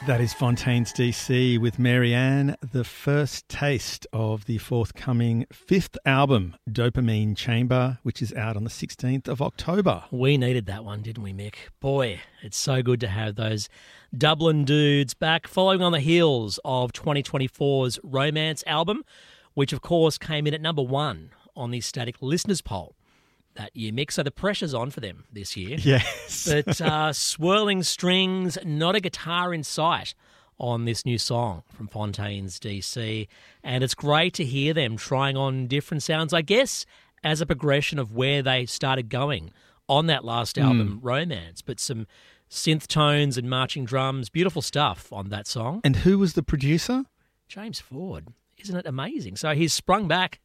That is Fontaines DC with Marianne, the first taste of the forthcoming fifth album, Dopamine Chamber, which is out on the 16th of October. We needed that one, didn't we, Mick? Boy, it's so good to have those Dublin dudes back, following on the heels of 2024's Romance album, which of course came in at number 1 on the Static Listeners Poll that year, Mick. So the pressure's on for them this year. Yes. But swirling strings, not a guitar in sight on this new song from Fontaines DC. And it's great to hear them trying on different sounds, I guess, as a progression of where they started going on that last album, Romance. But some synth tones and marching drums, beautiful stuff on that song. And who was the producer? James Ford. Isn't it amazing? So he's sprung back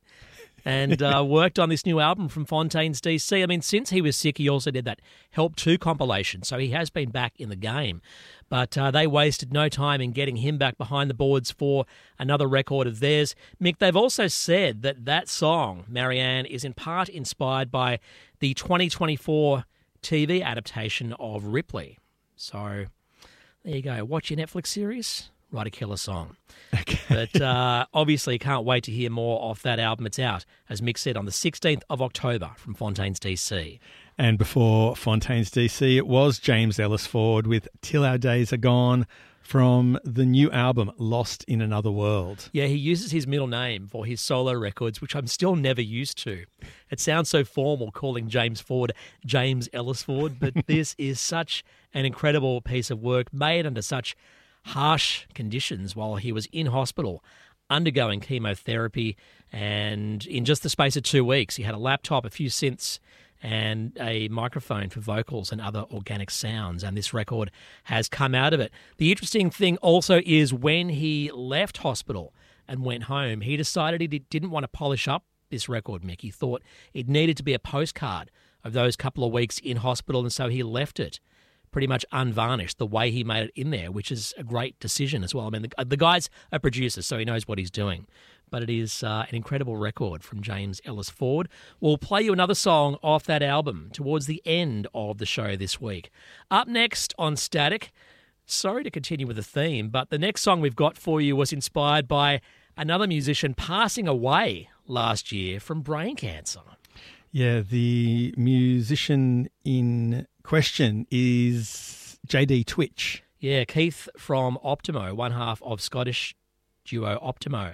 and worked on this new album from Fontaines DC. I mean, since he was sick, he also did that Help 2 compilation, so he has been back in the game. But they wasted no time in getting him back behind the boards for another record of theirs. Mick, they've also said that that song, Marianne, is in part inspired by the 2024 TV adaptation of Ripley. So there you go. Watch your Netflix series, write a killer song. Okay. But obviously can't wait to hear more off that album. It's out, as Mick said, on the 16th of October from Fontaines DC. And before Fontaines DC, it was James Ellis Ford with Till Our Days Are Gone from the new album, Lost in Another World. Yeah, he uses his middle name for his solo records, which I'm still never used to. It sounds so formal calling James Ford James Ellis Ford, but this is such an incredible piece of work made under such harsh conditions while he was in hospital undergoing chemotherapy, and in just the space of 2 weeks he had a laptop, a few synths and a microphone for vocals and other organic sounds, and this record has come out of it. The interesting thing also is when he left hospital and went home, he decided he didn't want to polish up this record, Mick. He thought it needed to be a postcard of those couple of weeks in hospital, and so he left it pretty much unvarnished the way he made it in there, which is a great decision as well. I mean, the guy's a producer, so he knows what he's doing. But it is an incredible record from James Ellis Ford. We'll play you another song off that album towards the end of the show this week. Up next on Static, sorry to continue with the theme, but the next song we've got for you was inspired by another musician passing away last year from brain cancer. Yeah, the musician in question is JD Twitch. Yeah, Keith from Optimo, one half of Scottish duo Optimo,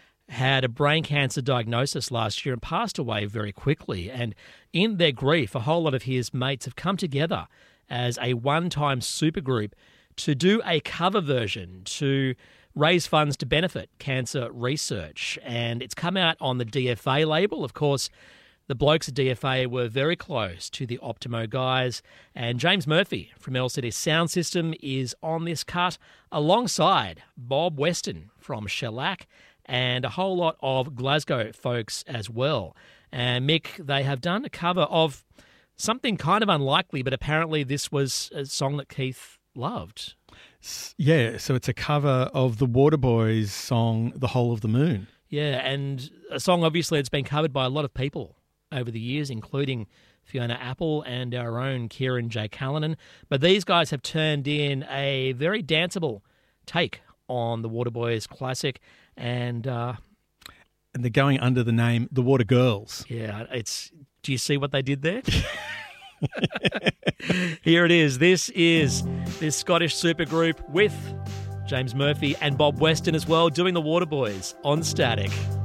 had a brain cancer diagnosis last year and passed away very quickly. And in their grief, a whole lot of his mates have come together as a one-time supergroup to do a cover version to raise funds to benefit cancer research. And it's come out on the DFA label. Of course, the blokes at DFA were very close to the Optimo guys, and James Murphy from LCD Sound System is on this cut alongside Bob Weston from Shellac and a whole lot of Glasgow folks as well. And Mick, they have done a cover of something kind of unlikely, but apparently this was a song that Keith loved. Yeah, so it's a cover of the Waterboys song, The Whole of the Moon. Yeah, and a song obviously that's been covered by a lot of people over the years, including Fiona Apple and our own Kieran J. Callanan. But these guys have turned in a very danceable take on the Waterboys classic, and they're going under the name The Water Girls. Yeah, do you see what they did there? Here it is. This is this Scottish supergroup with James Murphy and Bob Weston as well, doing the Waterboys on Static.